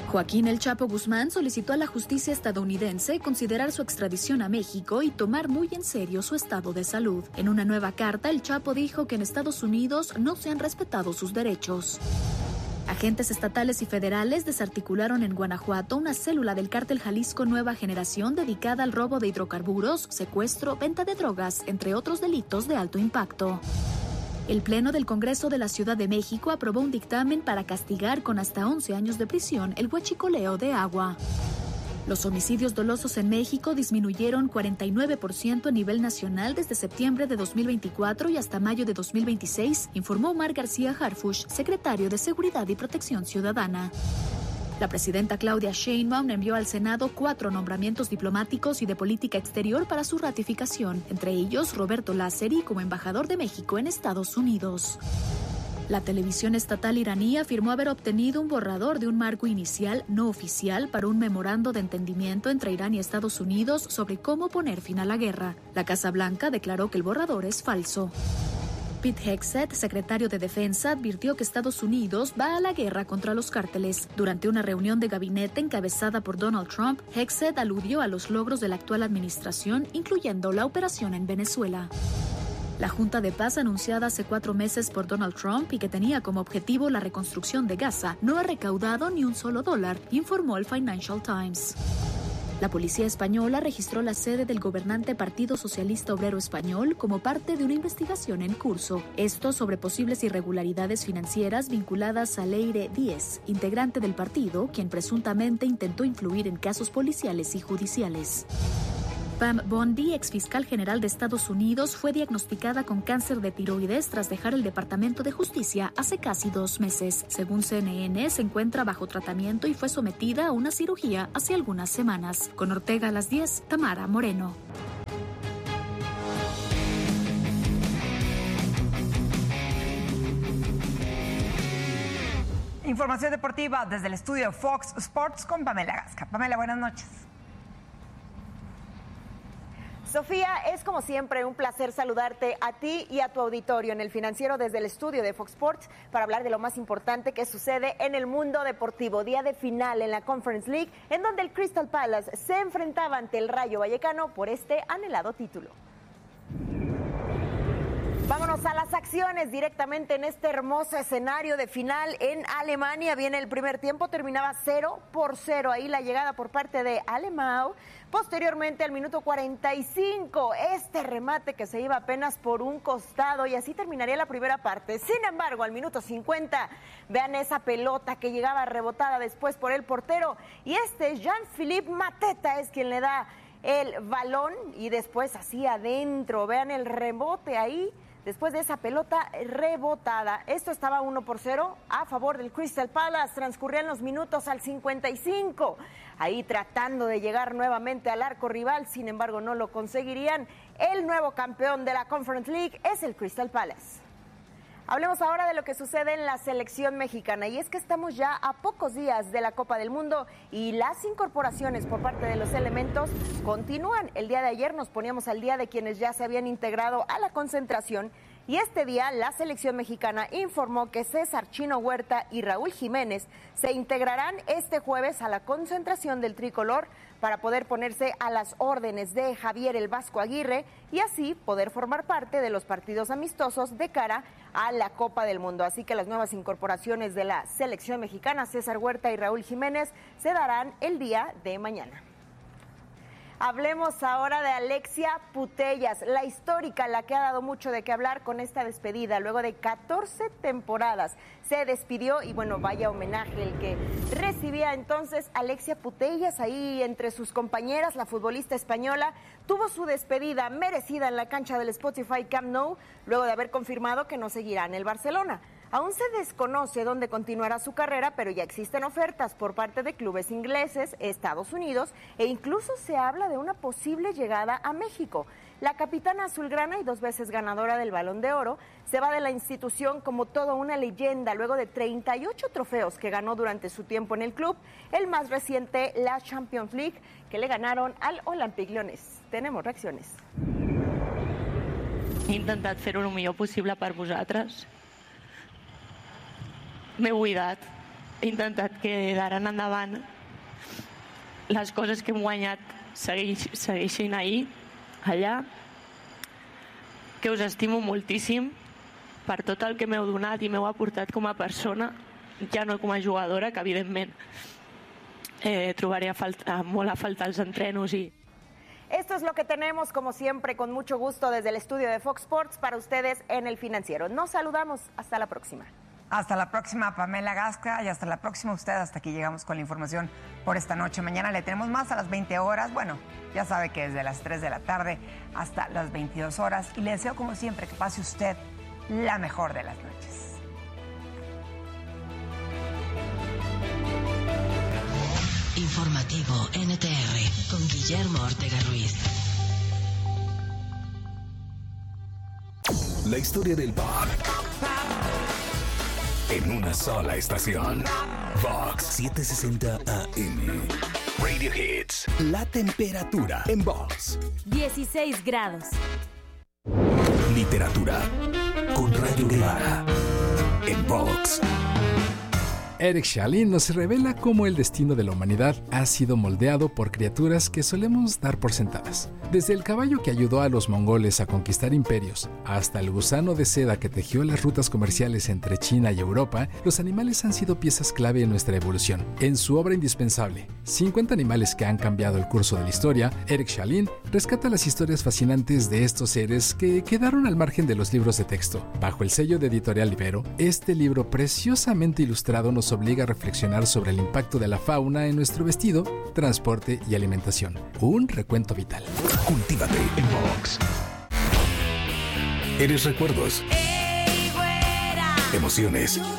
Joaquín El Chapo Guzmán solicitó a la justicia estadounidense considerar su extradición a México y tomar muy en serio su estado de salud. En una nueva carta, El Chapo dijo que en Estados Unidos no se han respetado sus derechos. Agentes estatales y federales desarticularon en Guanajuato una célula del cártel Jalisco Nueva Generación dedicada al robo de hidrocarburos, secuestro, venta de drogas, entre otros delitos de alto impacto. El Pleno del Congreso de la Ciudad de México aprobó un dictamen para castigar con hasta 11 años de prisión el huachicoleo de agua. Los homicidios dolosos en México disminuyeron 49% a nivel nacional desde septiembre de 2024 y hasta mayo de 2026, informó Omar García Harfuch, secretario de Seguridad y Protección Ciudadana. La presidenta Claudia Sheinbaum envió al Senado 4 nombramientos diplomáticos y de política exterior para su ratificación, entre ellos Roberto Lázari como embajador de México en Estados Unidos. La televisión estatal iraní afirmó haber obtenido un borrador de un marco inicial no oficial para un memorando de entendimiento entre Irán y Estados Unidos sobre cómo poner fin a la guerra. La Casa Blanca declaró que el borrador es falso. Pete Hegseth, secretario de Defensa, advirtió que Estados Unidos va a la guerra contra los cárteles. Durante una reunión de gabinete encabezada por Donald Trump, Hegseth aludió a los logros de la actual administración, incluyendo la operación en Venezuela. La Junta de Paz, anunciada hace 4 meses por Donald Trump y que tenía como objetivo la reconstrucción de Gaza, no ha recaudado ni un solo dólar, informó el Financial Times. La policía española registró la sede del gobernante Partido Socialista Obrero Español como parte de una investigación en curso. Esto sobre posibles irregularidades financieras vinculadas a Leire Díez, integrante del partido, quien presuntamente intentó influir en casos policiales y judiciales. Pam Bondi, exfiscal general de Estados Unidos, fue diagnosticada con cáncer de tiroides tras dejar el Departamento de Justicia hace casi 2 meses. Según CNN, se encuentra bajo tratamiento y fue sometida a una cirugía hace algunas semanas. Con Ortega a las 10, Tamara Moreno. Información deportiva desde el estudio Fox Sports con Pamela Gasca. Pamela, buenas noches. Sofía, es como siempre un placer saludarte a ti y a tu auditorio en El Financiero desde el estudio de Fox Sports para hablar de lo más importante que sucede en el mundo deportivo. Día de final en la Conference League, en donde el Crystal Palace se enfrentaba ante el Rayo Vallecano por este anhelado título. Vámonos a las acciones directamente en este hermoso escenario de final en Alemania. Viene el primer tiempo, terminaba 0-0. Ahí la llegada por parte de Alemão. Posteriormente, al minuto 45, este remate que se iba apenas por un costado y así terminaría la primera parte. Sin embargo, al minuto 50, vean esa pelota que llegaba rebotada después por el portero. Y Jean-Philippe Mateta es quien le da el balón y después así adentro. Vean el rebote ahí. Después de esa pelota rebotada, esto estaba 1-0 a favor del Crystal Palace. Transcurrían los minutos al 55, ahí tratando de llegar nuevamente al arco rival, sin embargo no lo conseguirían. El nuevo campeón de la Conference League es el Crystal Palace. Hablemos ahora de lo que sucede en la selección mexicana, y es que estamos ya a pocos días de la Copa del Mundo y las incorporaciones por parte de los elementos continúan. El día de ayer nos poníamos al día de quienes ya se habían integrado a la concentración y este día la selección mexicana informó que César Chino Huerta y Raúl Jiménez se integrarán este jueves a la concentración del tricolor para poder ponerse a las órdenes de Javier el Vasco Aguirre y así poder formar parte de los partidos amistosos de cara a la Copa del Mundo. Así que las nuevas incorporaciones de la selección mexicana, César Huerta y Raúl Jiménez, se darán el día de mañana. Hablemos ahora de Alexia Putellas, la histórica, la que ha dado mucho de qué hablar con esta despedida. Luego de 14 temporadas se despidió y bueno, vaya homenaje el que recibía entonces Alexia Putellas ahí entre sus compañeras. La futbolista española tuvo su despedida merecida en la cancha del Spotify Camp Nou, luego de haber confirmado que no seguirá en el Barcelona. Aún se desconoce dónde continuará su carrera, pero ya existen ofertas por parte de clubes ingleses, Estados Unidos e incluso se habla de una posible llegada a México. La capitana azulgrana y 2 veces ganadora del Balón de Oro se va de la institución como toda una leyenda luego de 38 trofeos que ganó durante su tiempo en el club, el más reciente la Champions League que le ganaron al Olympique Lyonnais. Tenemos reacciones. He intentat fer-ho el millor possible per vosaltres. M'he buidat he intentat que d'ara en endavant les coses que hem guanyat segueixin allà, que us estimo moltíssim per tot el que m'heu donat i m'heu aportat com a persona, ja no com a jugadora, que evidentment trobaré molt a faltar els entrenos y... Esto es lo que tenemos, como siempre, con mucho gusto desde el estudio de Fox Sports para ustedes en El Financiero. Nos saludamos. Hasta la próxima. Hasta la próxima, Pamela Gasca, y hasta la próxima usted. Hasta aquí llegamos con la información por esta noche. Mañana le tenemos más a las 20 horas. Bueno, ya sabe que desde las 3 de la tarde hasta las 22 horas. Y le deseo, como siempre, que pase usted la mejor de las noches. Informativo NTR con Guillermo Ortega Ruiz. La historia del pop en una sola estación. Vox 760 AM. Radio Hits. La temperatura en Vox. 16 grados. Literatura con Rayo Guevara en Vox. Eric Chalin nos revela cómo el destino de la humanidad ha sido moldeado por criaturas que solemos dar por sentadas. Desde el caballo que ayudó a los mongoles a conquistar imperios, hasta el gusano de seda que tejió las rutas comerciales entre China y Europa, los animales han sido piezas clave en nuestra evolución. En su obra indispensable, 50 animales que han cambiado el curso de la historia, Eric Chalin rescata las historias fascinantes de estos seres que quedaron al margen de los libros de texto. Bajo el sello de Editorial Libero, este libro preciosamente ilustrado nos obliga a reflexionar sobre el impacto de la fauna en nuestro vestido, transporte y alimentación. Un recuento vital. Cultívate en Vox. Eres recuerdos, emociones,